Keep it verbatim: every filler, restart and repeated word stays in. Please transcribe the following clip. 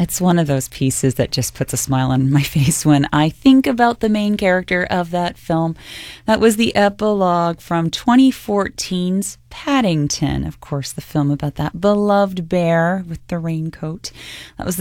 It's one of those pieces that just puts a smile on my face when I think about the main character of that film. That was the epilogue from twenty fourteen's Paddington. Of course, the film about that beloved bear with the raincoat. That was the